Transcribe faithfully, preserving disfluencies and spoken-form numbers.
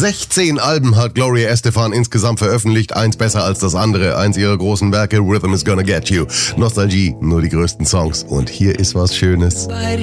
sechzehn Alben hat Gloria Estefan insgesamt veröffentlicht, eins besser als das andere. Eins ihrer großen Werke, Rhythm is Gonna Get You. Nostalgie, nur die größten Songs. Und hier ist was Schönes.